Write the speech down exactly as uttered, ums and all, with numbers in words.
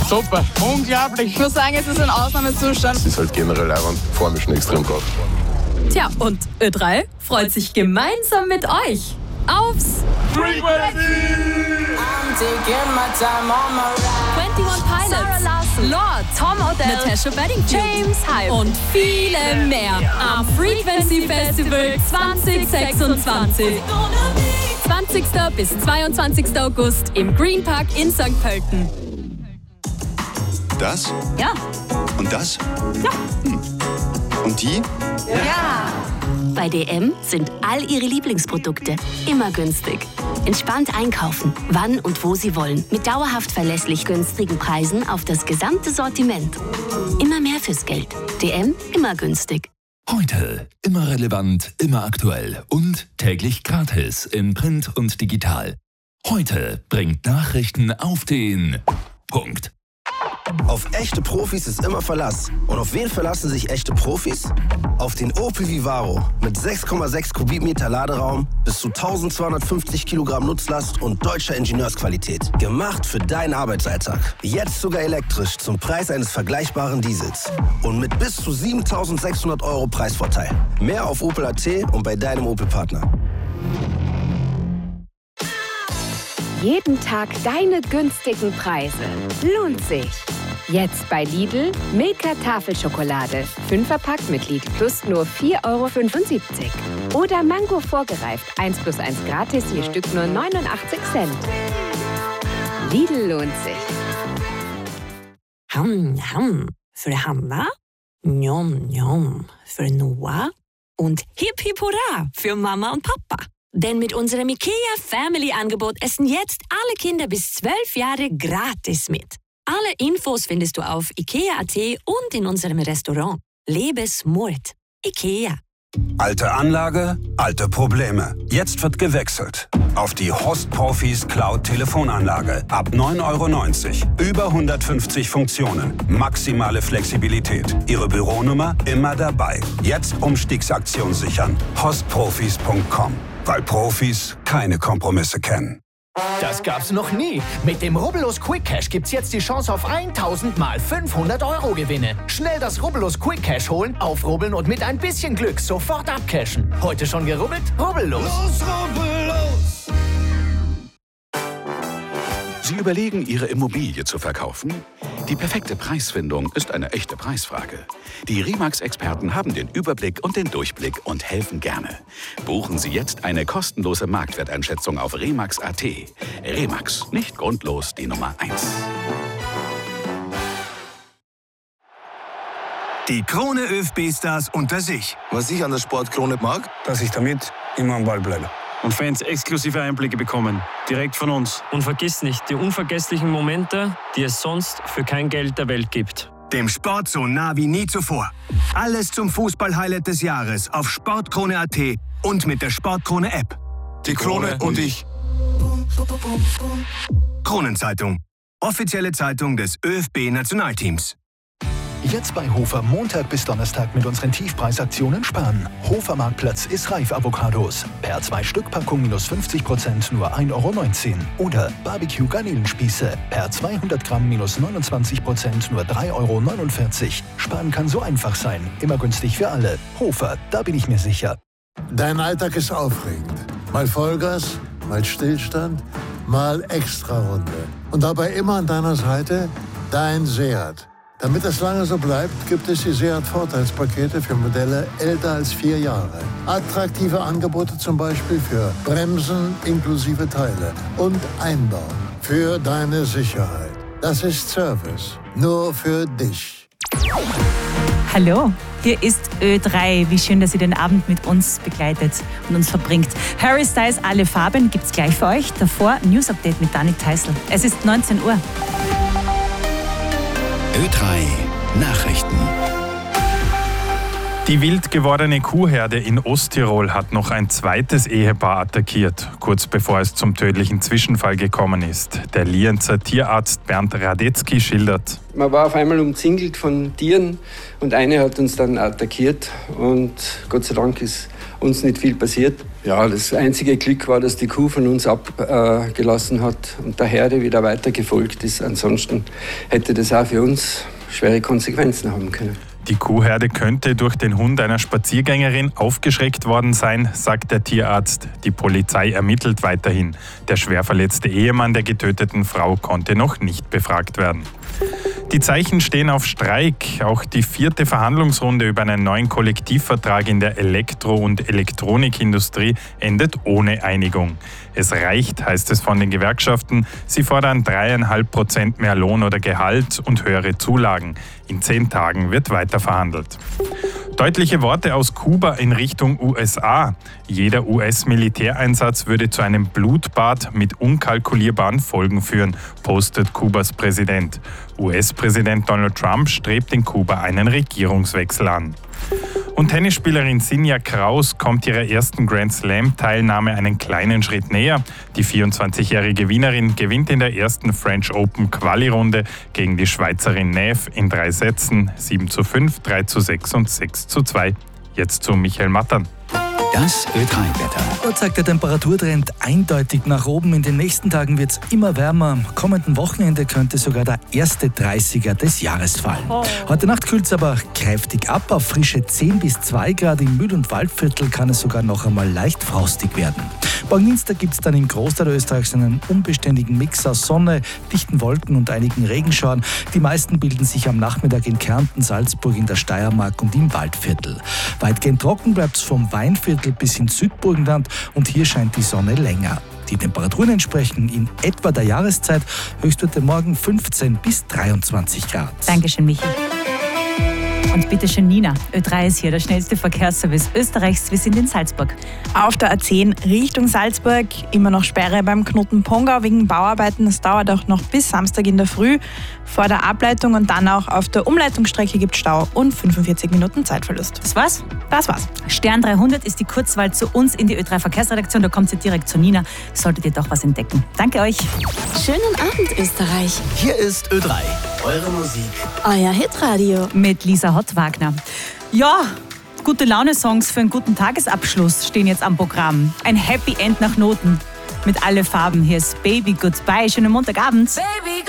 Super, unglaublich. Ich muss sagen, es ist ein Ausnahmezustand. Es ist halt generell einfach formischen extrem drauf. Tja, und Ö drei freut sich gemeinsam mit euch aufs Frequency! einundzwanzig Pilots, Lord, Tom Odell, Natasha Bedingfield, James Hype und viele mehr am Frequency Festival zwanzig sechsundzwanzig. zwanzigsten bis zweiundzwanzigsten August im Green Park in Sankt Pölten. Das? Ja. Und das? Ja. Hm. Und die? Ja. Bei D M sind all Ihre Lieblingsprodukte immer günstig. Entspannt einkaufen, wann und wo Sie wollen. Mit dauerhaft verlässlich günstigen Preisen auf das gesamte Sortiment. Immer mehr fürs Geld. D M, immer günstig. Heute immer relevant, immer aktuell und täglich gratis in Print und digital. Heute bringt Nachrichten auf den Punkt. Auf echte Profis ist immer Verlass. Und auf wen verlassen sich echte Profis? Auf den Opel Vivaro mit sechs Komma sechs Kubikmeter Laderaum, bis zu eintausendzweihundertfünfzig Kilogramm Nutzlast und deutscher Ingenieursqualität. Gemacht für deinen Arbeitsalltag. Jetzt sogar elektrisch zum Preis eines vergleichbaren Diesels. Und mit bis zu siebentausendsechshundert Euro Preisvorteil. Mehr auf Opel Punkt A T und bei deinem Opel-Partner. Jeden Tag deine günstigen Preise. Lohnt sich. Jetzt bei Lidl Milka Tafelschokolade. Fünferpack mit Lidl Plus nur vier Euro fünfundsiebzig. Oder Mango vorgereift. eins plus eins gratis, je Stück nur neunundachtzig Cent. Lidl lohnt sich. Ham, ham. Für Hanna, njom, njom. Für Noah und Hip Hip Hurra für Mama und Papa. Denn mit unserem IKEA Family Angebot essen jetzt alle Kinder bis zwölf Jahre gratis mit. Alle Infos findest du auf ikea punkt a t und in unserem Restaurant. Lebe smart. IKEA. Alte Anlage, alte Probleme. Jetzt wird gewechselt. Auf die Host Profis Cloud Telefonanlage. Ab neun Euro neunzig. Über hundertfünfzig Funktionen. Maximale Flexibilität. Ihre Büronummer immer dabei. Jetzt Umstiegsaktion sichern. host profis punkt com. Weil Profis keine Kompromisse kennen. Das gab's noch nie. Mit dem Rubbellos Quick Cash gibt's jetzt die Chance auf tausend mal fünfhundert Euro Gewinne. Schnell das Rubbellos Quick Cash holen, aufrubbeln und mit ein bisschen Glück sofort abcashen. Heute schon gerubbelt? Rubbellos. Los, rubbellos! Sie überlegen, Ihre Immobilie zu verkaufen? Die perfekte Preisfindung ist eine echte Preisfrage. Die Remax-Experten haben den Überblick und den Durchblick und helfen gerne. Buchen Sie jetzt eine kostenlose Marktwerteinschätzung auf remax punkt a t. Remax, nicht grundlos die Nummer eins. Die Krone ÖFB-Stars unter sich. Was ich an der Sportkrone mag, Dass ich damit immer am Ball bleibe. Und Fans exklusive Einblicke bekommen. Direkt von uns. Und vergiss nicht die unvergesslichen Momente, die es sonst für kein Geld der Welt gibt. Dem Sport so nah wie nie zuvor. Alles zum Fußball-Highlight des Jahres auf sportkrone punkt a t und mit der Sportkrone-App. Die Krone und ich. Kronenzeitung. Offizielle Zeitung des ÖFB-Nationalteams. Jetzt bei Hofer Montag bis Donnerstag mit unseren Tiefpreisaktionen sparen. Hofer Marktplatz ist reif Avocados. Per zwei Stück Packung minus fünfzig Prozent nur ein Euro neunzehn. Oder Barbecue Garnelenspieße. Per zweihundert Gramm minus neunundzwanzig Prozent nur drei Euro neunundvierzig. Sparen kann so einfach sein. Immer günstig für alle. Hofer, da bin ich mir sicher. Dein Alltag ist aufregend. Mal Vollgas, mal Stillstand, mal Extrarunde. Und dabei immer an deiner Seite dein Seat. Damit es lange so bleibt, gibt es die Seat-Vorteilspakete für Modelle älter als vier Jahre. Attraktive Angebote zum Beispiel für Bremsen inklusive Teile und Einbau. Für deine Sicherheit. Das ist Service. Nur für dich. Hallo, hier ist Ö drei. Wie schön, dass ihr den Abend mit uns begleitet und uns verbringt. Harry Styles, alle Farben gibt's gleich für euch. Davor News Update mit Dani Teisel. Es ist neunzehn Uhr. Ö drei Nachrichten. Die wild gewordene Kuhherde in Osttirol hat noch ein zweites Ehepaar attackiert, kurz bevor es zum tödlichen Zwischenfall gekommen ist. Der Lienzer Tierarzt Bernd Radetzky schildert. Man war auf einmal umzingelt von Tieren und eine hat uns dann attackiert und Gott sei Dank ist uns nicht viel passiert. Ja, das einzige Glück war, dass die Kuh von uns abgelassen äh, hat und der Herde wieder weiter gefolgt ist. Ansonsten hätte das auch für uns schwere Konsequenzen haben können. Die Kuhherde könnte durch den Hund einer Spaziergängerin aufgeschreckt worden sein, sagt der Tierarzt. Die Polizei ermittelt weiterhin. Der schwer verletzte Ehemann der getöteten Frau konnte noch nicht befragt werden. Die Zeichen stehen auf Streik. Auch die vierte Verhandlungsrunde über einen neuen Kollektivvertrag in der Elektro- und Elektronikindustrie endet ohne Einigung. Es reicht, heißt es von den Gewerkschaften. Sie fordern dreieinhalb Prozent mehr Lohn oder Gehalt und höhere Zulagen. In zehn Tagen wird weiter verhandelt. Deutliche Worte aus Kuba in Richtung U S A. Jeder U S-Militäreinsatz würde zu einem Blutbad mit unkalkulierbaren Folgen führen, postet Kubas Präsident. U S-Präsident Donald Trump strebt in Kuba einen Regierungswechsel an. Und Tennisspielerin Sinja Kraus kommt ihrer ersten Grand Slam-Teilnahme einen kleinen Schritt näher. Die vierundzwanzigjährige Wienerin gewinnt in der ersten French Open Quali-Runde gegen die Schweizerin Neff in drei Sätzen, sieben zu fünf, drei zu sechs und sechs zu zwei. Jetzt zu Michael Mattern. Das Ö drei Wetter. Dort zeigt der Temperaturtrend eindeutig nach oben. In den nächsten Tagen wird es immer wärmer. Am kommenden Wochenende könnte sogar der erste dreißiger des Jahres fallen. Oh. Heute Nacht kühlt es aber kräftig ab. Auf frische zehn bis zwei Grad im Mühl- und Waldviertel kann es sogar noch einmal leicht frostig werden. Morgen Dienstag gibt es dann im Großteil Österreichs einen unbeständigen Mix aus Sonne, dichten Wolken und einigen Regenschauern. Die meisten bilden sich am Nachmittag in Kärnten, Salzburg, in der Steiermark und im Waldviertel. Weitgehend trocken bleibt es vom Weinviertel bis ins Südburgenland und hier scheint die Sonne länger. Die Temperaturen entsprechen in etwa der Jahreszeit. Höchstwerte morgen fünfzehn bis dreiundzwanzig Grad. Dankeschön, Michi. Und bitte schön, Nina. Ö drei ist hier, der schnellste Verkehrsservice Österreichs. Wir sind in Salzburg. Auf der A zehn Richtung Salzburg immer noch Sperre beim Knoten Pongau wegen Bauarbeiten. Es dauert auch noch bis Samstag in der Früh. Vor der Ableitung und dann auch auf der Umleitungsstrecke gibt es Stau und fünfundvierzig Minuten Zeitverlust. Das war's? Das war's. Stern dreihundert ist die Kurzwahl zu uns in die Ö drei Verkehrsredaktion. Da kommt ihr direkt zu Nina. Solltet ihr doch was entdecken. Danke euch. Schönen Abend, Österreich. Hier ist Ö drei. Eure Musik. Euer Hitradio. Mit Lisa Hott-Wagner. Ja, gute Laune-Songs für einen guten Tagesabschluss stehen jetzt am Programm. Ein Happy End nach Noten. Mit alle Farben. Hier ist Baby Goodbye. Schönen Montagabend. Baby